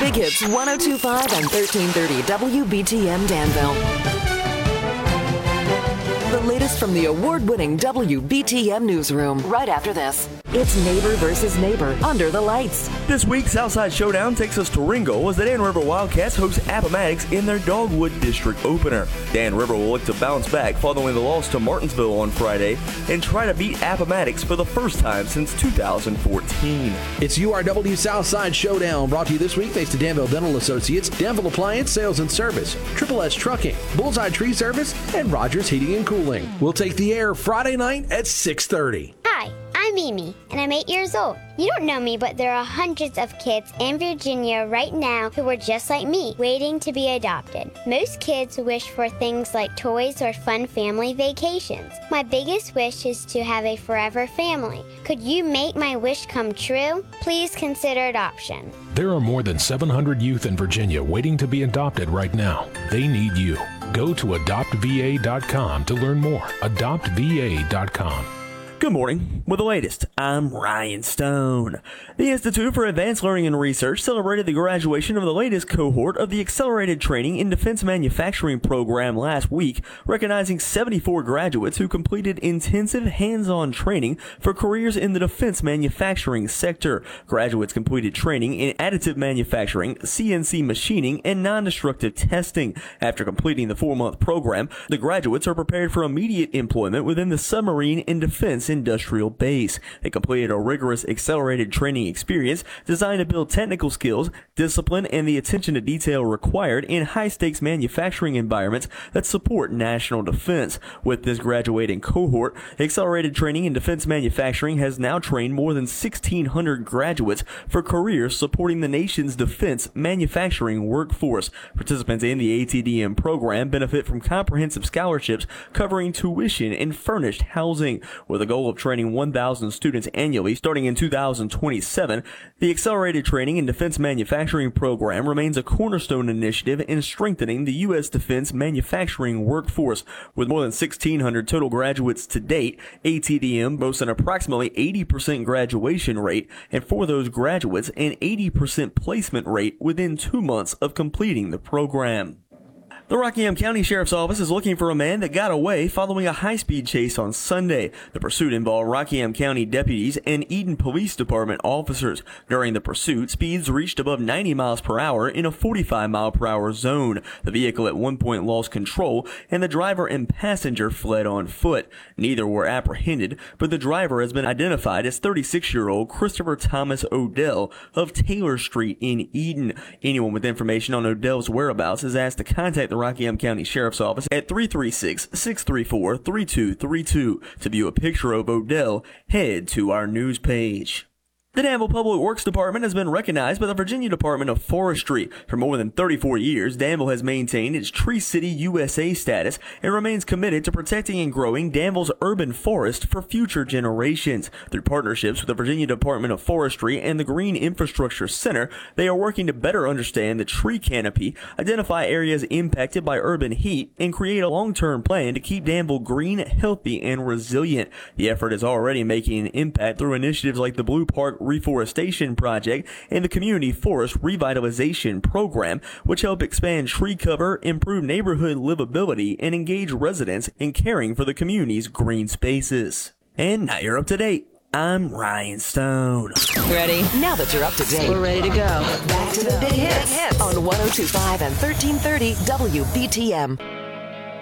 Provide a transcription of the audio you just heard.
Big Hits 102.5 and 1330 WBTM Danville. The latest from the award-winning WBTM newsroom right after this. It's Neighbor versus Neighbor under the lights. This week's Southside Showdown takes us to Ringgold as the Dan River Wildcats host Appomattox in their Dogwood District opener. Dan River will look to bounce back following the loss to Martinsville on Friday and try to beat Appomattox for the first time since 2014. It's URW Southside Showdown, brought to you this week thanks to Danville Dental Associates, Danville Appliance Sales and Service, Triple S Trucking, Bullseye Tree Service, and Rogers Heating and Cooling. We'll take the air Friday night at 6:30. Hi, I'm Mimi, and I'm 8 years old. You don't know me, but there are hundreds of kids in Virginia right now who are just like me, waiting to be adopted. Most kids wish for things like toys or fun family vacations. My biggest wish is to have a forever family. Could you make my wish come true? Please consider adoption. There are more than 700 youth in Virginia waiting to be adopted right now. They need you. Go to adoptva.com to learn more. Adoptva.com. Good morning. With the latest, I'm Ryan Stone. The Institute for Advanced Learning and Research celebrated the graduation of the latest cohort of the Accelerated Training in Defense Manufacturing program last week, recognizing 74 graduates who completed intensive hands-on training for careers in the defense manufacturing sector. Graduates completed training in additive manufacturing, CNC machining, and non-destructive testing. After completing the 4-month program, the graduates are prepared for immediate employment within the submarine and defense industrial base. They completed a rigorous accelerated training experience designed to build technical skills, discipline, and the attention to detail required in high-stakes manufacturing environments that support national defense. With this graduating cohort, accelerated training in defense manufacturing has now trained more than 1,600 graduates for careers supporting the nation's defense manufacturing workforce. Participants in the ATDM program benefit from comprehensive scholarships covering tuition and furnished housing. With a goal of training 1,000 students annually starting in 2027, the Accelerated Training in Defense Manufacturing program remains a cornerstone initiative in strengthening the U.S. defense manufacturing workforce. With more than 1,600 total graduates to date, ATDM boasts an approximately 80% graduation rate, and for those graduates, an 80% placement rate within 2 months of completing the program. The Rockingham County Sheriff's Office is looking for a man that got away following a high-speed chase on Sunday. The pursuit involved Rockingham County deputies and Eden Police Department officers. During the pursuit, speeds reached above 90 miles per hour in a 45-mile-per-hour zone. The vehicle at one point lost control, and the driver and passenger fled on foot. Neither were apprehended, but the driver has been identified as 36-year-old Christopher Thomas Odell of Taylor Street in Eden. Anyone with information on Odell's whereabouts is asked to contact the Rockingham County Sheriff's Office at 336-634-3232. To view a picture of Odell, head to our news page. The Danville Public Works Department has been recognized by the Virginia Department of Forestry. For more than 34 years, Danville has maintained its Tree City USA status and remains committed to protecting and growing Danville's urban forest for future generations. Through partnerships with the Virginia Department of Forestry and the Green Infrastructure Center, they are working to better understand the tree canopy, identify areas impacted by urban heat, and create a long-term plan to keep Danville green, healthy, and resilient. The effort is already making an impact through initiatives like the Blue Park Reforestation Project and the Community Forest Revitalization Program, which help expand tree cover, improve neighborhood livability, and engage residents in caring for the community's green spaces. And now you're up to date. I'm Ryan Stone. Ready? Now that you're up to date, we're ready to go. Back to the Big Hits on 102.5 and 1330 WBTM.